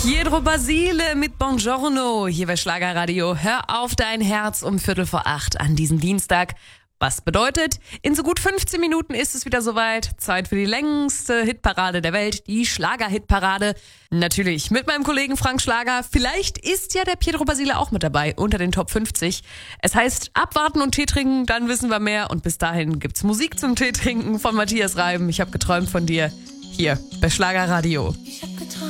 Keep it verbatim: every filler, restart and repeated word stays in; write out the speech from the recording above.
Pietro Basile mit Buongiorno hier bei Schlagerradio. Hör auf dein Herz um Viertel vor acht an diesem Dienstag. Was bedeutet, in so gut fünfzehn Minuten ist es wieder soweit. Zeit für die längste Hitparade der Welt, die Schlager-Hitparade. Natürlich mit meinem Kollegen Frank Schlager. Vielleicht ist ja der Pietro Basile auch mit dabei unter den Top fünfzig. Es heißt abwarten und Tee trinken, dann wissen wir mehr. Und bis dahin gibt's Musik zum Tee trinken von Matthias Reim. Ich habe geträumt von dir hier bei Schlagerradio. Ich hab geträumt.